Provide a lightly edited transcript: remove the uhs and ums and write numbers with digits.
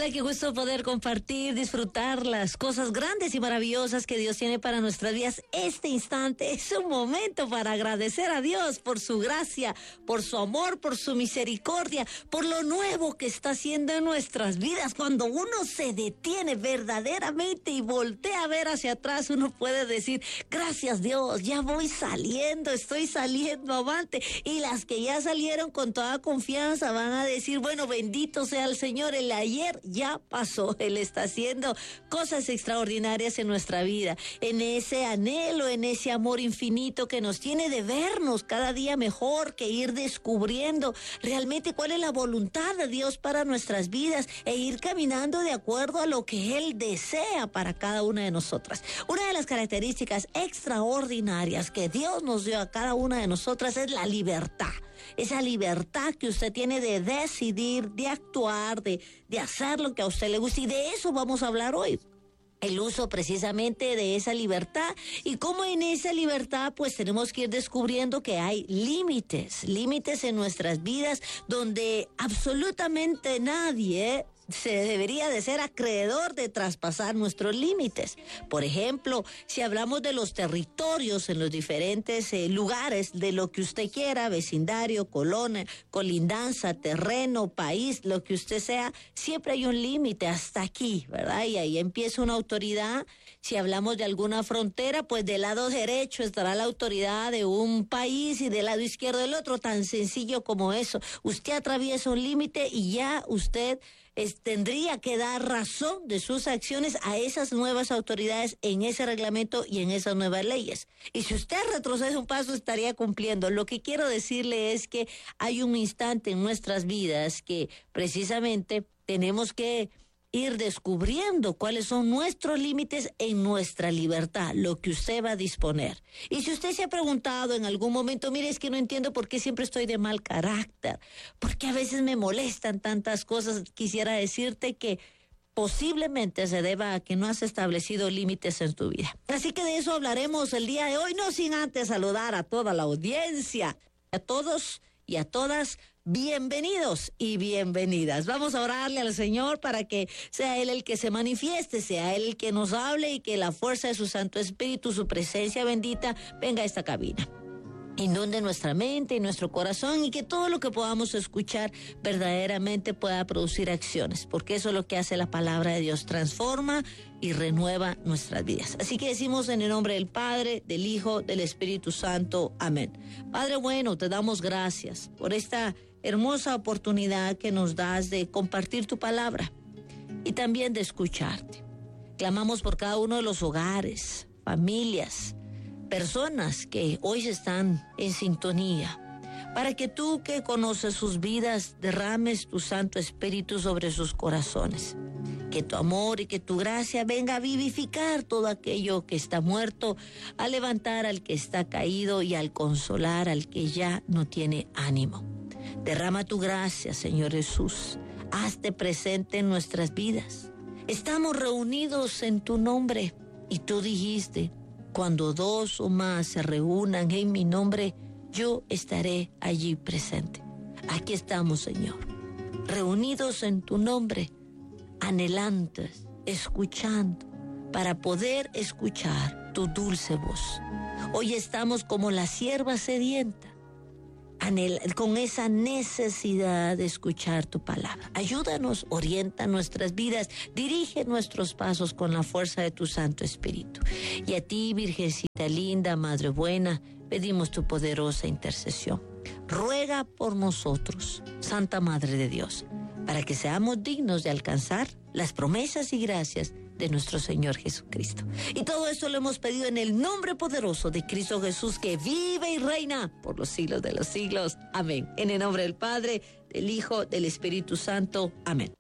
Ay, qué gusto poder compartir, disfrutar las cosas grandes y maravillosas que Dios tiene para nuestras vidas. Este instante es un momento para agradecer a Dios por su gracia, por su amor, por su misericordia, por lo nuevo que está haciendo en nuestras vidas. Cuando uno se detiene verdaderamente y voltea a ver hacia atrás, uno puede decir, gracias Dios, ya voy saliendo, estoy saliendo avante. Y las que ya salieron con toda confianza van a decir, bueno, bendito sea el Señor, el ayer ya pasó, Él está haciendo cosas extraordinarias en nuestra vida, en ese anhelo, en ese amor infinito que nos tiene de vernos cada día mejor, que ir descubriendo realmente cuál es la voluntad de Dios para nuestras vidas e ir caminando de acuerdo a lo que Él desea para cada una de nosotras. Una de las características extraordinarias que Dios nos dio a cada una de nosotras es la libertad. Esa libertad que usted tiene de decidir, de actuar, de hacer lo que a usted le gusta, y de eso vamos a hablar hoy. El uso precisamente de esa libertad y cómo en esa libertad pues tenemos que ir descubriendo que hay límites en nuestras vidas donde absolutamente nadie se debería de ser acreedor de traspasar nuestros límites. Por ejemplo, si hablamos de los territorios en los diferentes lugares, de lo que usted quiera, vecindario, colonia, colindanza, terreno, país, lo que usted sea, siempre hay un límite hasta aquí, ¿verdad? Y ahí empieza una autoridad. Si hablamos de alguna frontera, pues del lado derecho estará la autoridad de un país y del lado izquierdo del otro, tan sencillo como eso. Usted atraviesa un límite y ya usted tendría que dar razón de sus acciones a esas nuevas autoridades en ese reglamento y en esas nuevas leyes. Y si usted retrocede un paso, estaría cumpliendo. Lo que quiero decirle es que hay un instante en nuestras vidas que precisamente tenemos que ir descubriendo cuáles son nuestros límites en nuestra libertad, lo que usted va a disponer. Y si usted se ha preguntado en algún momento, mire, es que no entiendo por qué siempre estoy de mal carácter, porque a veces me molestan tantas cosas, quisiera decirte que posiblemente se deba a que no has establecido límites en tu vida. Así que de eso hablaremos el día de hoy, no sin antes saludar a toda la audiencia, a todos y a todas. Bienvenidos y bienvenidas. Vamos a orarle al Señor para que sea Él el que se manifieste, sea Él el que nos hable y que la fuerza de su Santo Espíritu, su presencia bendita, venga a esta cabina. Inunde nuestra mente y nuestro corazón y que todo lo que podamos escuchar verdaderamente pueda producir acciones, porque eso es lo que hace la palabra de Dios, transforma y renueva nuestras vidas. Así que decimos en el nombre del Padre, del Hijo, del Espíritu Santo. Amén. Padre bueno, te damos gracias por esta hermosa oportunidad que nos das de compartir tu palabra y también de escucharte. Clamamos por cada uno de los hogares, familias, personas que hoy están en sintonía, para que tú, que conoces sus vidas, derrames tu Santo Espíritu sobre sus corazones. Que tu amor y que tu gracia venga a vivificar todo aquello que está muerto, a levantar al que está caído y al consolar al que ya no tiene ánimo. Derrama tu gracia, Señor Jesús. Hazte presente en nuestras vidas. Estamos reunidos en tu nombre y tú dijiste, cuando dos o más se reúnan en mi nombre, yo estaré allí presente. Aquí estamos, Señor, reunidos en tu nombre, anhelantes, escuchando, para poder escuchar tu dulce voz. Hoy estamos como la sierva sedienta, con esa necesidad de escuchar tu palabra. Ayúdanos, orienta nuestras vidas, dirige nuestros pasos con la fuerza de tu Santo Espíritu. Y a ti, Virgencita linda, Madre buena, pedimos tu poderosa intercesión. Ruega por nosotros, Santa Madre de Dios, para que seamos dignos de alcanzar las promesas y gracias de nuestro Señor Jesucristo. Y todo esto lo hemos pedido en el nombre poderoso de Cristo Jesús, que vive y reina por los siglos de los siglos. Amén. En el nombre del Padre, del Hijo, del Espíritu Santo. Amén.